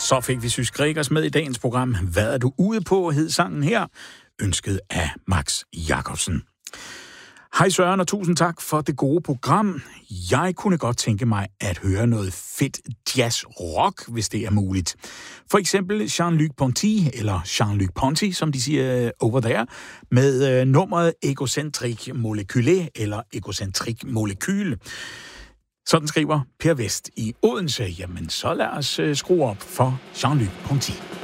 Så fik vi Sys Gregers med i dagens program. Hvad er du ude på, hed sangen her, ønsket af Max Jacobsen. Hej Søren, og tusind tak for det gode program. Jeg kunne godt tænke mig at høre noget fedt jazz-rock, hvis det er muligt. For eksempel Jean-Luc Ponty, eller Jean-Luc Ponty, som de siger over there, med nummeret Egocentric Molecule, eller Egocentric Molecule. Sådan skriver Per Vest i Odense. Jamen, så lad os skrue op for Jean-Luc Ponty.